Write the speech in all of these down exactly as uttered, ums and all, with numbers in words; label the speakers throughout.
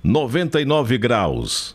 Speaker 1: noventa e nove graus.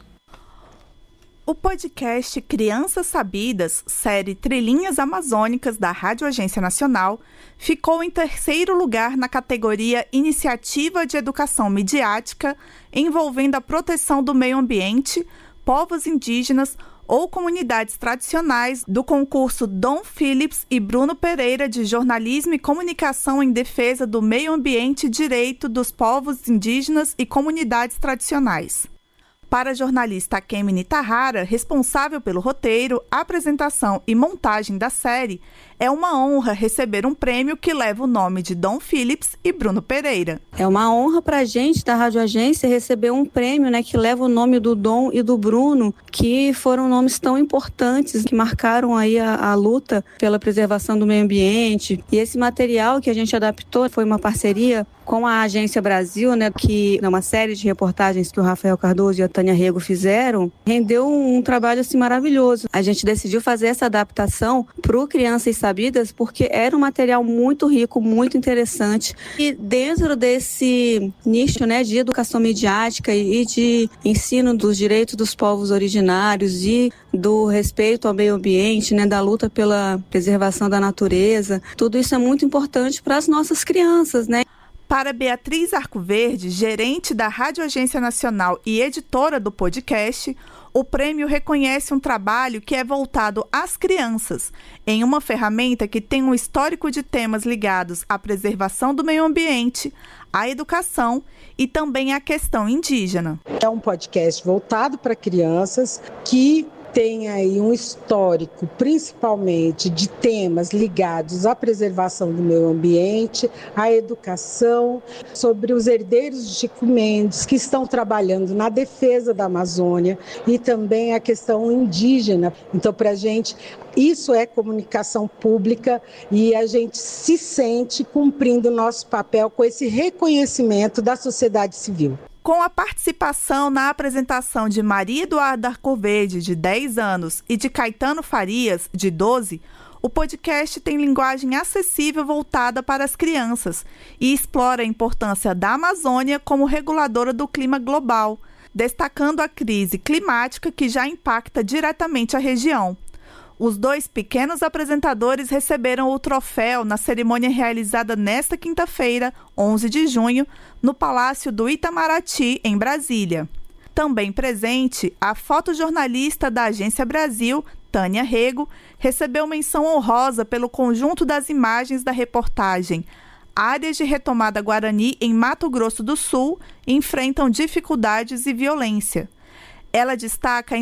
Speaker 2: O podcast Crianças Sabidas, série Trilhinhas Amazônicas da Rádio Agência Nacional, ficou em terceiro lugar na categoria Iniciativa de Educação Midiática, envolvendo a proteção do meio ambiente, povos indígenas ou comunidades tradicionais, do concurso Dom Phillips e Bruno Pereira de Jornalismo e Comunicação em Defesa do Meio Ambiente e Direito dos Povos Indígenas e Comunidades Tradicionais. Para a jornalista Kemini Tahara, responsável pelo roteiro, apresentação e montagem da série, é uma honra receber um prêmio que leva o nome de Dom Phillips e Bruno Pereira.
Speaker 3: É uma honra para a gente da Rádio Agência receber um prêmio, né, que leva o nome do Dom e do Bruno, que foram nomes tão importantes, que marcaram aí a, a luta pela preservação do meio ambiente. E esse material que a gente adaptou foi uma parceria com a Agência Brasil, né, que é uma série de reportagens que o Rafael Cardoso e a Tânia Rego fizeram, rendeu um, um trabalho assim maravilhoso. A gente decidiu fazer essa adaptação para o Crianças Sabidas porque era um material muito rico, muito interessante. E dentro desse nicho, né, de educação midiática e de ensino dos direitos dos povos originários e do respeito ao meio ambiente, né, da luta pela preservação da natureza, tudo isso é muito importante para as nossas crianças, né?
Speaker 2: Para Beatriz Arcoverde, gerente da Rádio Agência Nacional e editora do podcast, o prêmio reconhece um trabalho que é voltado às crianças, em uma ferramenta que tem um histórico de temas ligados à preservação do meio ambiente, à educação e também à questão indígena.
Speaker 4: É um podcast voltado para crianças que tem aí um histórico, principalmente de temas ligados à preservação do meio ambiente, à educação, sobre os herdeiros de Chico Mendes, que estão trabalhando na defesa da Amazônia e também a questão indígena. Então, para a gente, isso é comunicação pública e a gente se sente cumprindo o nosso papel com esse reconhecimento da sociedade civil.
Speaker 2: Com a participação na apresentação de Maria Eduarda Arcoverde, de dez anos, e de Caetano Farias, de doze, o podcast tem linguagem acessível voltada para as crianças e explora a importância da Amazônia como reguladora do clima global, destacando a crise climática que já impacta diretamente a região. Os dois pequenos apresentadores receberam o troféu na cerimônia realizada nesta quinta-feira, onze de junho, no Palácio do Itamaraty, em Brasília. Também presente, a fotojornalista da Agência Brasil, Tânia Rego, recebeu menção honrosa pelo conjunto das imagens da reportagem Áreas de Retomada Guarani em Mato Grosso do Sul enfrentam dificuldades e violência. Ela destaca